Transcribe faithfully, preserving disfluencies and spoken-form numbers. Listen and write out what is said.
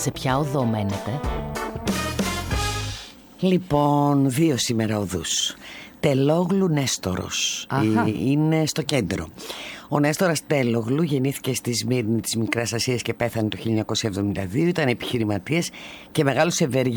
Σε ποια οδό μένετε? Λοιπόν, δύο σήμερα οδούς. Τελόγλου Νέστορος. Αχα. Είναι στο κέντρο. Ο Νέστορας Τέλογλου γεννήθηκε στη Σμύρνη της Μικράς Ασίας και πέθανε το χίλια εννιακόσια εβδομήντα δύο. Ήταν επιχειρηματίας και μεγάλος ευεργέτης